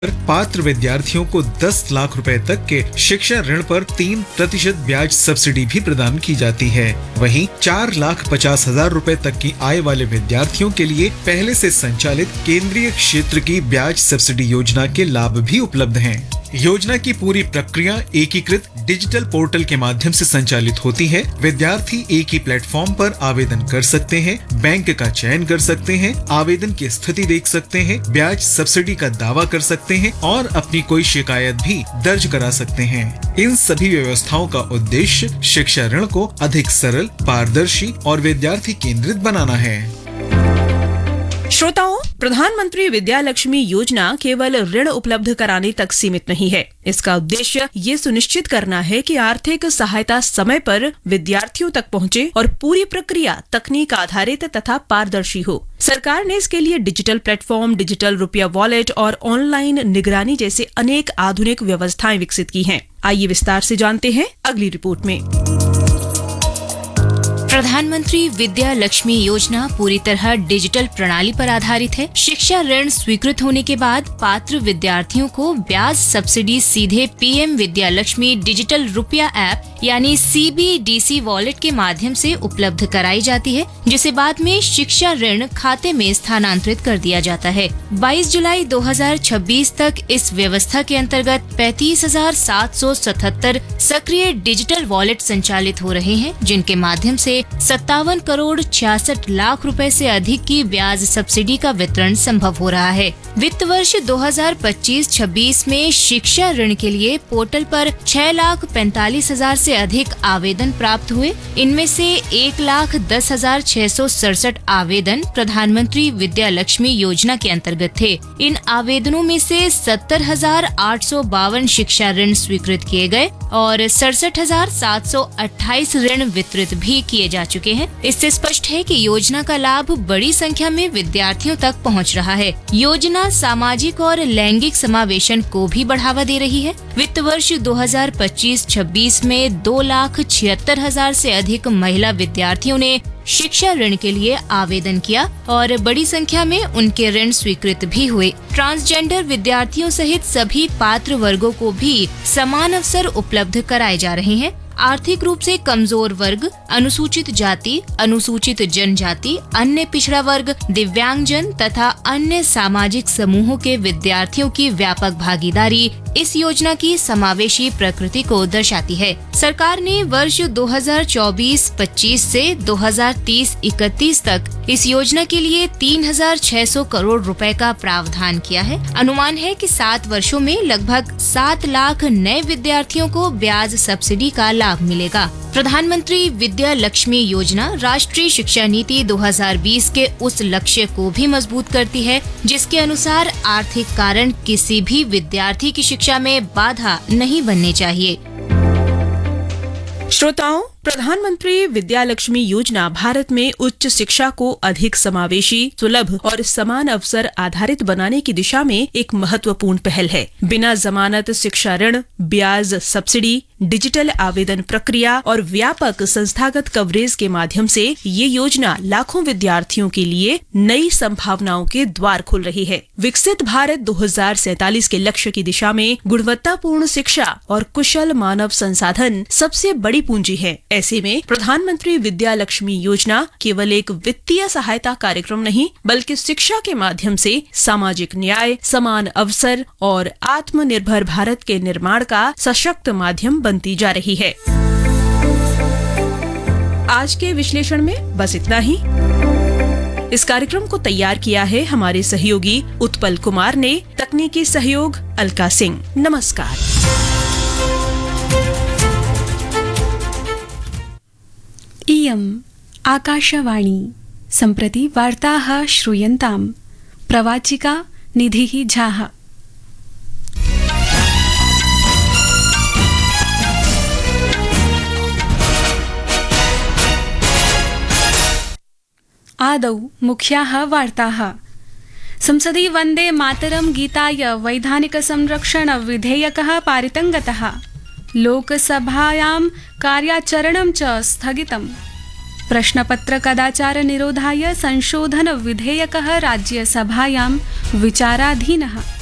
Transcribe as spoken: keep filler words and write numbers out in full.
पात्र विद्यार्थियों को दस लाख रुपए तक के शिक्षा ऋण पर तीन प्रतिशत ब्याज सब्सिडी भी प्रदान की जाती है। वहीं चार लाख पचास हजार रुपए तक की आय वाले विद्यार्थियों के लिए पहले से संचालित केंद्रीय क्षेत्र की ब्याज सब्सिडी योजना के लाभ भी उपलब्ध हैं। योजना की पूरी प्रक्रिया एकीकृत डिजिटल पोर्टल के माध्यम से संचालित होती है। विद्यार्थी एक ही प्लेटफॉर्म पर आवेदन कर सकते हैं, बैंक का चयन कर सकते हैं, आवेदन की स्थिति देख सकते हैं, ब्याज सब्सिडी का दावा कर सकते हैं और अपनी कोई शिकायत भी दर्ज करा सकते हैं। इन सभी व्यवस्थाओं का उद्देश्य शिक्षा ऋण को अधिक सरल, पारदर्शी और विद्यार्थी केंद्रित बनाना है। श्रोताओं, प्रधानमंत्री विद्या लक्ष्मी योजना केवल ऋण उपलब्ध कराने तक सीमित नहीं है। इसका उद्देश्य ये सुनिश्चित करना है कि आर्थिक सहायता समय पर विद्यार्थियों तक पहुंचे और पूरी प्रक्रिया तकनीक आधारित तथा पारदर्शी हो। सरकार ने इसके लिए डिजिटल प्लेटफॉर्म, डिजिटल रुपया वॉलेट और ऑनलाइन निगरानी जैसे अनेक आधुनिक व्यवस्थाएं विकसित की हैं। आइए विस्तार से जानते हैं अगली रिपोर्ट में। प्रधानमंत्री विद्या लक्ष्मी योजना पूरी तरह डिजिटल प्रणाली पर आधारित है। शिक्षा ऋण स्वीकृत होने के बाद पात्र विद्यार्थियों को ब्याज सब्सिडी सीधे पीएम विद्या लक्ष्मी डिजिटल रुपया ऐप यानी सीबीडीसी वॉलेट के माध्यम से उपलब्ध कराई जाती है, जिसे बाद में शिक्षा ऋण खाते में स्थानांतरित कर दिया जाता है। बाईस जुलाई दो हज़ार छब्बीस तक इस व्यवस्था के अंतर्गत पैंतीस हजार सात सौ सतहत्तर सक्रिय डिजिटल वॉलेट संचालित हो रहे हैं, जिनके माध्यम से सत्तावन करोड़ छियासठ लाख रुपए से अधिक की ब्याज सब्सिडी का वितरण संभव हो रहा है। वित्त वर्ष दो हज़ार पच्चीस छब्बीस में शिक्षा ऋण के लिए पोर्टल पर छह लाख पैंतालीस हजार से अधिक आवेदन प्राप्त हुए। इनमें से एक लाख दस हजार छह सौ सड़सठ आवेदन प्रधानमंत्री विद्या लक्ष्मी योजना के अंतर्गत थे। इन आवेदनों में से सत्तर हजार आठ सौ बावन शिक्षा ऋण स्वीकृत किए गए और सड़सठ हजार सात सौ अट्ठाईस ऋण वितरित भी किए जा चुके हैं। इससे स्पष्ट है कि योजना का लाभ बड़ी संख्या में विद्यार्थियों तक पहुंच रहा है। योजना सामाजिक और लैंगिक समावेशन को भी बढ़ावा दे रही है। वित्त वर्ष दो हज़ार पच्चीस छब्बीस में दो लाख छिहत्तर हजार से अधिक महिला विद्यार्थियों ने शिक्षा ऋण के लिए आवेदन किया और बड़ी संख्या में उनके ऋण स्वीकृत भी हुए। ट्रांसजेंडर विद्यार्थियों सहित सभी पात्र वर्गों को भी समान अवसर उपलब्ध कराए जा रहे हैं। आर्थिक रूप से कमजोर वर्ग, अनुसूचित जाति, अनुसूचित जनजाति, अन्य पिछड़ा वर्ग, दिव्यांगजन तथा अन्य सामाजिक समूहों के विद्यार्थियों की व्यापक भागीदारी इस योजना की समावेशी प्रकृति को दर्शाती है। सरकार ने वर्ष दो हज़ार चौबीस पच्चीस से दो हज़ार तीस इकतीस तक इस योजना के लिए तीन हजार छह सौ करोड़ रुपए का प्रावधान किया है। अनुमान है कि सात वर्षों में लगभग सात लाख नए विद्यार्थियों को ब्याज सब्सिडी का लाभ मिलेगा। प्रधानमंत्री विद्या लक्ष्मी योजना राष्ट्रीय शिक्षा नीति दो हज़ार बीस के उस लक्ष्य को भी मजबूत करती है, जिसके अनुसार आर्थिक कारण किसी भी विद्यार्थी की शिक्षा में बाधा नहीं बनने चाहिए। श्रोताओं, प्रधानमंत्री विद्या लक्ष्मी योजना भारत में उच्च शिक्षा को अधिक समावेशी, सुलभ और समान अवसर आधारित बनाने की दिशा में एक महत्वपूर्ण पहल है। बिना जमानत शिक्षा ऋण, ब्याज सब्सिडी, डिजिटल आवेदन प्रक्रिया और व्यापक संस्थागत कवरेज के माध्यम से ये योजना लाखों विद्यार्थियों के लिए नई संभावनाओं के द्वार खोल रही है। विकसित भारत दो हज़ार सैंतालीस के लक्ष्य की दिशा में गुणवत्तापूर्ण शिक्षा और कुशल मानव संसाधन सबसे बड़ी पूंजी है। ऐसे में प्रधानमंत्री विद्या लक्ष्मी योजना केवल एक वित्तीय सहायता कार्यक्रम नहीं, बल्कि शिक्षा के माध्यम से सामाजिक न्याय, समान अवसर और आत्मनिर्भर भारत के निर्माण का सशक्त माध्यम बनती जा रही है। आज के विश्लेषण में बस इतना ही। इस कार्यक्रम को तैयार किया है हमारे सहयोगी उत्पल कुमार ने, तकनीकी सहयोग अलका सिंह। नमस्कार। इयम् आकाशवाणी। सम्प्रति वार्ताः श्रूयन्ताम्। प्रवाचिका निधिः झाः। आदौ मुख्याः वार्ताः। संसदि वन्दे मातरं गीताय वैधानिक संरक्षण विधेयकः पारितं गतः। लोकसभायां कार्याचरणं च स्थगितम्। प्रश्नपत्र कदाचार निरोधाय संशोधन विधेयकः राज्यसभायां विचाराधीनः।